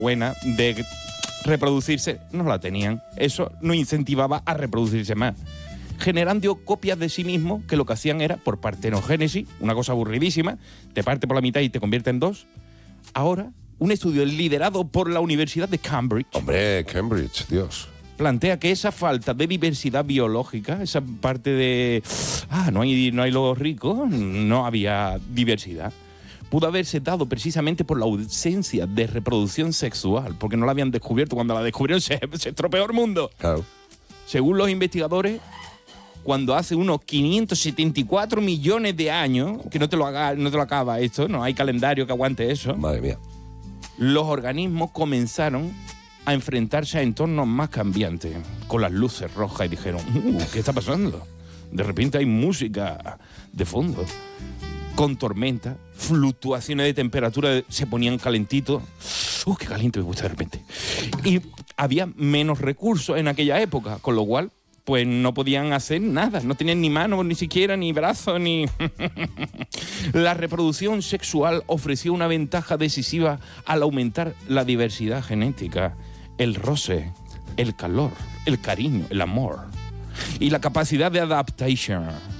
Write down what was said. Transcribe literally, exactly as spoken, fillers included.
buena de reproducirse, no la tenían. Eso no incentivaba a reproducirse más. Generando copias de sí mismo, que lo que hacían era, por partenogénesis, una cosa aburridísima, te parte por la mitad y te convierte en dos. Ahora, un estudio liderado por la Universidad de Cambridge... Hombre, Cambridge, Dios... plantea que esa falta de diversidad biológica, esa parte de... Ah, no hay, no hay los ricos, no había diversidad, pudo haberse dado precisamente por la ausencia de reproducción sexual, porque no la habían descubierto. Cuando la descubrieron se, se estropeó el mundo. Claro. Según los investigadores, cuando hace unos quinientos setenta y cuatro millones de años, que no te lo haga, no te lo acaba esto, no hay calendario que aguante eso, Madre mía. los organismos comenzaron a enfrentarse a entornos más cambiantes, con las luces rojas, y dijeron, uh, ¿qué está pasando? De repente hay música de fondo, con tormenta, fluctuaciones de temperatura, se ponían calentitos. ¡Uh, qué caliente me gusta de repente! Y había menos recursos en aquella época, con lo cual, pues no podían hacer nada. No tenían ni manos, ni siquiera, ni brazos, ni... La reproducción sexual ofreció una ventaja decisiva al aumentar la diversidad genética, el roce, el calor, el cariño, el amor y la capacidad de adaptación.